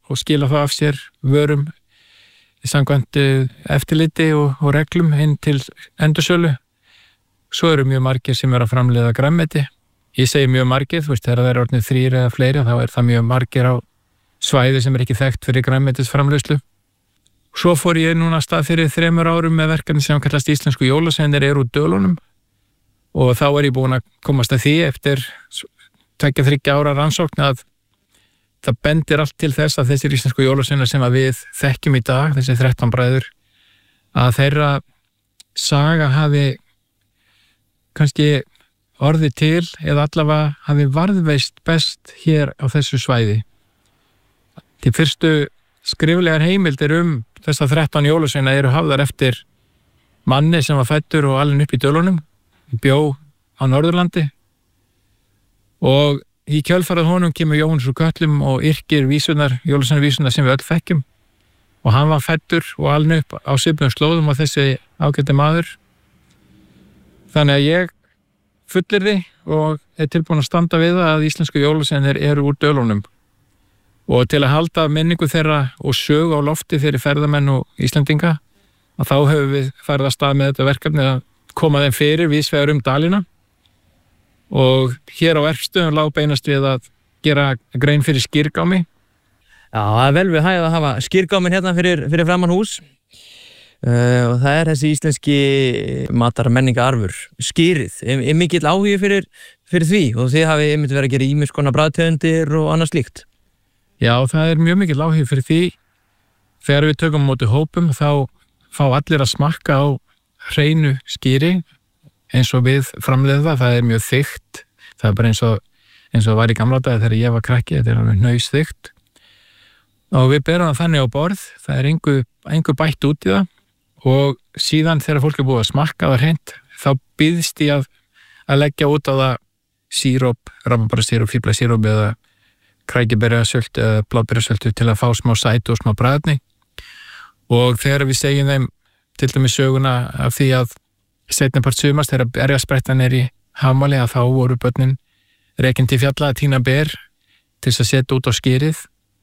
og skila það af sér vörum samkvæmt eftirliti og reglum inn til endursölu. Svo eru mjög margir sem að framleiða grænmeti. Ég segi mjög margir, þú veist, þegar það orðnir 3 eða fleiri, þá það mjög margir á svæði sem ekki þekkt fyrir grænmetisframleiðslu. Svo fór ég núna af stað fyrir 3 árum með verkefni sem kallast Íslensku jólasveinar úr Dölunum og þá ég búin að komast að því eftir 2-3 ára rannsókn að það bendir allt til þess að þessir íslensku jólasveinar sem að við þekkjum í dag, þessi 13 bræður, að þeirra saga hafi kannski orðið til eða allavega hafi varðveist best hér á þessu svæði. Til fyrstu skriflegar heimildir þessa 13 jólasveina eru hafðar eftir manni sem var fæddur og alinn upp í Dölunum, bjó á Norðurlandi og í kjölfarið honum kemur Jóhannes úr Kötlum og yrkir jólasveinavísurnar sem við öll þekkjum og hann var fæddur og alinn upp á svipuðum slóðum og þessi ágæti maður. Þannig að ég fullyrði og tilbúin að standa við að íslensku jólasveinar eru úr Dölunum og til að halda minningu þeirra og sögu á lofti fyrir ferðamenn og Íslendinga að þá höfum við farið að stað með þetta verkefni að koma þeim fyrir vísvegar dalina og hér á verkstöðum lá beinast við að gera grein fyrir skýrgámi. Já, það vel við hægð að hafa skýrgámin hérna fyrir framan hús. Og það þessi íslenski matarmenningararfur, skýrið, mikill áhugi fyrir því og þið hafið einmitt verið að gera ýmis konar bragðtegundir og annað slíkt. Já, það mjög mikill áhugi fyrir því. Þegar við tökum á móti hópum þá fá allir að smakka á hreinu skýri eins og við framleiðum það mjög þykkt. Það bara eins og var í gamla daga þegar ég var krakki, þetta alveg hnausþykkt. Og við berum það þannig á borð, það engu bætt út í það. Og síðan þegar fólk búið að smakka það hreint, þá býðst ég að leggja út á það síróp, rabarbararsíróp, fíflasíróp eða krækiberjasöltu eða bláberjasöltu til að fá smá sætu og smá bragðni. Og þegar við segjum þeim til dæmis söguna af því að seinnapart sumars þegar berjasprettan í Hafmáli að þá voru börnin rekin til fjalla að tína ber til þess að setja út á skýrið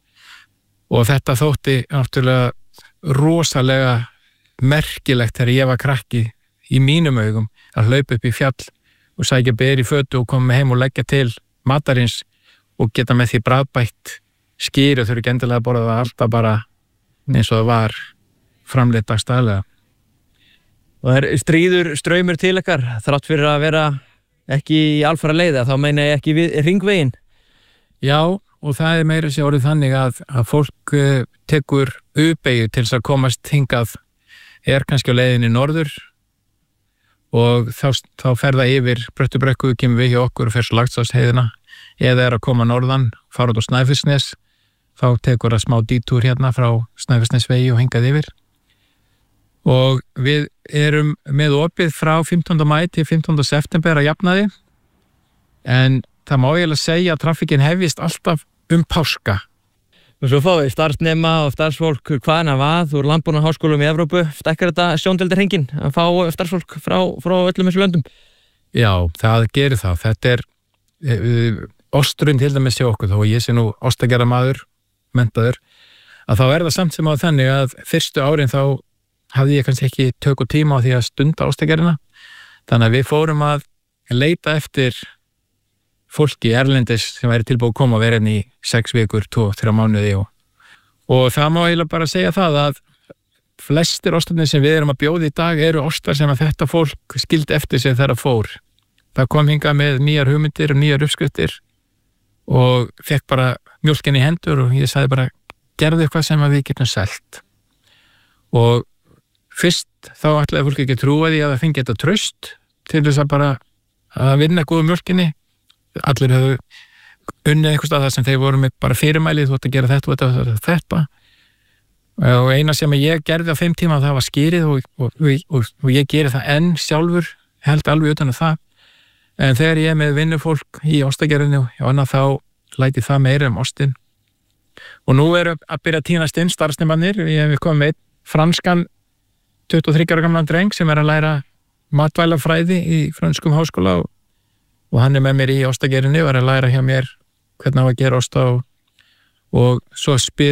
og þetta þótti náttúrulega rosalega merkilegt þegar ég var krakki í mínum augum að hlaupa upp í fjall og sækja ber í fötu og koma heim og leggja til matarins og geta með því bragðbætt skýri og þau ekki endilega að borða það alltaf bara eins og það var framleitt dagstaglega. Og það stríður straumur til ykkar þrátt fyrir að vera ekki í alfara leiða, þá meina ég ekki við hringveginn. Já, og það meira sér orðið þannig að fólk tekur U-beygju til þess að komast hingað kannski á leiðinni norður og þá fer það yfir Bröttubrekku, kemur við hjá okkur og fer svo Laxásheiðina eða að koma norðan, fara út á Snæfellsnes, þá tekur það smá dítúr hérna frá Snæfellsnesvegi og hingað yfir. Og við erum með opið frá 15. maí til 15. september að jafnaði en það má eiginlega segja að trafikkin hefjist alltaf páska. Og svo fáið starfsnema og starfsfólk hvaðan að vað úr landbúnaðarháskólum í Evrópu. Stekkar þetta sjóndeildarhringinn að fá starfsfólk frá öllum þessu löndum? Já, það gerir það. Þetta osturinn til dæmis hjá okkur, þó ég sé nú ostagerðarmaður, menntaður, að þá það samt sem á þannig að fyrstu árin þá hafði ég kannski ekki tök og tíma á því að stunda ostagerðina. Þannig að við fórum að leita eftir fólki erlendis sem væri tilbúið að koma og vera í 6 vikur, 2-3 mánuði og það má eiginlega bara segja það að flestir ostarnir sem við erum að bjóða í dag eru ostar sem að þetta fólk skildi eftir sig þegar það fór. Það kom hingað með nýjar hugmyndir og nýjar uppskriftir og fekk bara mjólkin í hendur og ég sagði bara gerðu eitthvað sem að við getum selt. Og fyrst þá ætlaði fólk ekki trúa því að það fengi þetta traust til þess að bara að vinna góðu mjólkinni. Allir höfðu unnið einhvers stað þar sem þeir voru með bara fyrirmælið, þú ætti að gera þetta og þetta og eina sem ég gerði á 5 tíma það var skýrið og ég geri það enn sjálfur, held alveg utan það en þegar ég með vinnufólk í ostagerðinu og annað þá læti það meira ostin og nú að byrja að tínast inn starfsnemannir, ég hef komið með franskan 23 ára gamlan dreng sem að læra matvælafræði í frönskum háskóla og hann með mér í ostagerðinu og að læra hjá mér hvernig á að gera osta og svo spyr